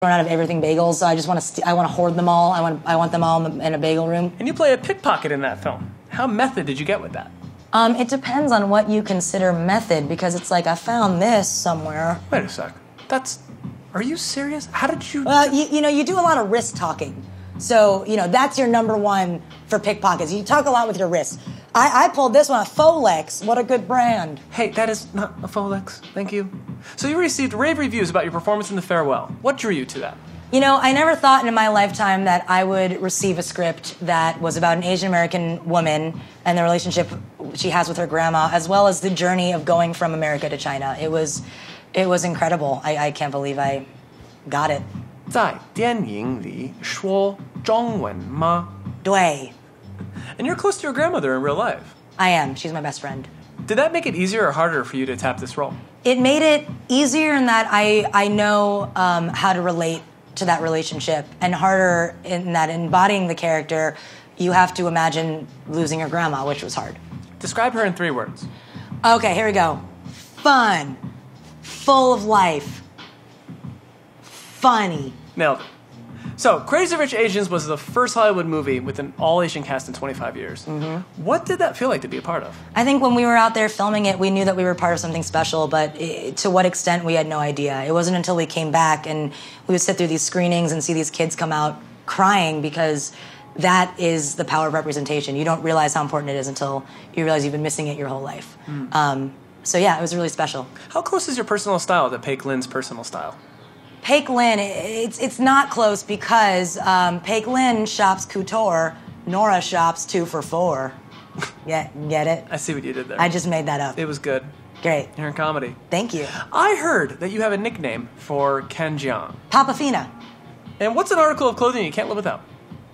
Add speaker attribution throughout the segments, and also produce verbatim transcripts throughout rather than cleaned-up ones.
Speaker 1: run out of everything bagels, so I just want to st- I want to hoard them all. I want I want them all in, the, in a bagel room.
Speaker 2: And you play a pickpocket in that film. How method did you get with that?
Speaker 1: Um, it depends on what you consider method, because it's like I found this somewhere.
Speaker 2: Wait a sec. That's... Are you serious? How did you...
Speaker 1: Well, you, you know, you do a lot of wrist talking. So, you know, that's your number one for pickpockets. You talk a lot with your wrists. I, I pulled this one, a Folex. What a good brand.
Speaker 2: Hey, that is not a Folex. Thank you. So you received rave reviews about your performance in The Farewell. What drew you to that?
Speaker 1: You know, I never thought in my lifetime that I would receive a script that was about an Asian American woman and the relationship she has with her grandma, as well as the journey of going from America to China. It was, it was incredible. I, I can't believe I got it.
Speaker 2: 在电影里说中文吗?
Speaker 1: 对.
Speaker 2: And you're close to your grandmother in real life.
Speaker 1: I am. She's my best friend.
Speaker 2: Did that make it easier or harder for you to tap this role?
Speaker 1: It made it easier in that I, I know um, how to relate to that relationship, and harder in that embodying the character, you have to imagine losing your grandma, which was hard.
Speaker 2: Describe her in three words.
Speaker 1: Okay, here we go. Fun. Full of life. Funny.
Speaker 2: Nailed it. So, Crazy Rich Asians was the first Hollywood movie with an all-Asian cast in twenty-five years. Mm-hmm. What did that feel like to be a part of?
Speaker 1: I think when we were out there filming it, we knew that we were part of something special, but it, to what extent, we had no idea. It wasn't until we came back and we would sit through these screenings and see these kids come out crying, because that is the power of representation. You don't realize how important it is until you realize you've been missing it your whole life. Mm. Um, so yeah, it was really special.
Speaker 2: How close is your personal style to Paik Lin's personal style?
Speaker 1: Paik Lin, it's it's not close because um, Paik Lin shops couture, Nora shops two for four. Get, get it?
Speaker 2: I see what you did there.
Speaker 1: I just made that up.
Speaker 2: It was good.
Speaker 1: Great.
Speaker 2: You're in comedy.
Speaker 1: Thank you.
Speaker 2: I heard that you have a nickname for Ken Jeong.
Speaker 1: Papa Fina.
Speaker 2: And what's an article of clothing you can't live without?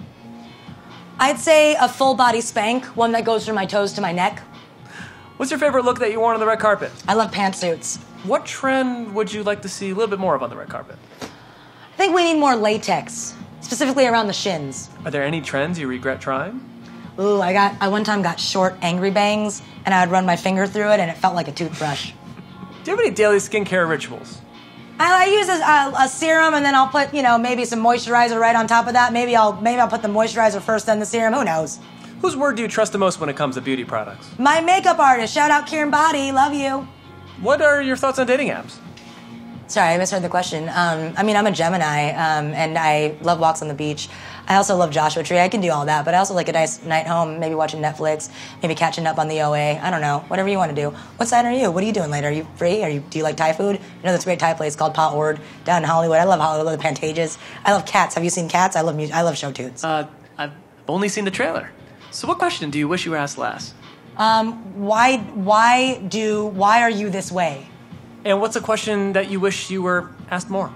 Speaker 1: I'd say a full body Spanx, one that goes from my toes to my neck.
Speaker 2: What's your favorite look that you wore on the red carpet?
Speaker 1: I love pantsuits.
Speaker 2: What trend would you like to see a little bit more of on the red carpet?
Speaker 1: I think we need more latex, specifically around the shins.
Speaker 2: Are there any trends you regret trying?
Speaker 1: Ooh, I got I one time got short angry bangs, and I would run my finger through it, and it felt like a toothbrush.
Speaker 2: Do you have any daily skincare rituals?
Speaker 1: I, I use a, a, a serum, and then I'll put, you know, maybe some moisturizer right on top of that. Maybe I'll maybe I'll put the moisturizer first, then the serum. Who knows?
Speaker 2: Whose word do you trust the most when it comes to beauty products?
Speaker 1: My makeup artist. Shout out Kieran Body. Love you.
Speaker 2: What are your thoughts on dating apps?
Speaker 1: Sorry, I misheard the question. Um, I mean, I'm a Gemini, um, and I love walks on the beach. I also love Joshua Tree. I can do all that, but I also like a nice night home, maybe watching Netflix, maybe catching up on the O A. I don't know, whatever you want to do. What side are you? What are you doing later? Are you free? Are you? Do you like Thai food? You know this great Thai place called Pot Ord down in Hollywood. I love Hollywood. I love the Pantages. I love cats. Have you seen Cats? I love music. I love show tunes.
Speaker 2: Uh, I've only seen the trailer. So what question do you wish you were asked last?
Speaker 1: Um, why, why do, why are you this way?
Speaker 2: And what's a question that you wish you were asked more?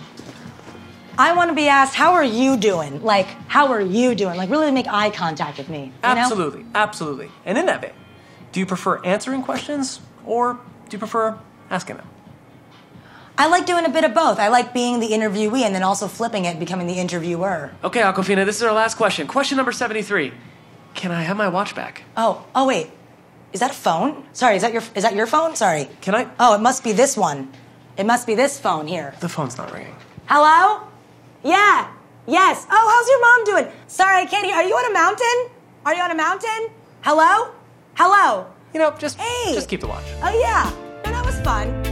Speaker 1: I want to be asked, how are you doing? Like, how are you doing? Like, really make eye contact with me. You
Speaker 2: Absolutely,
Speaker 1: know?
Speaker 2: absolutely. And in that vein, do you prefer answering questions or do you prefer asking them?
Speaker 1: I like doing a bit of both. I like being the interviewee and then also flipping it, becoming the interviewer.
Speaker 2: Okay, Aquafina, this is our last question. Question number seventy-three. Can I have my watch back?
Speaker 1: Oh, oh wait. Is that a phone? Sorry, is that your is that your phone? Sorry.
Speaker 2: Can I?
Speaker 1: Oh, it must be this one. It must be this phone here.
Speaker 2: The phone's not ringing.
Speaker 1: Hello? Yeah. Yes. Oh, how's your mom doing? Sorry, I can't hear. Are you on a mountain? Are you on a mountain? Hello? Hello?
Speaker 2: You know, just,
Speaker 1: hey.
Speaker 2: just keep the watch.
Speaker 1: Oh, yeah. No, that was fun.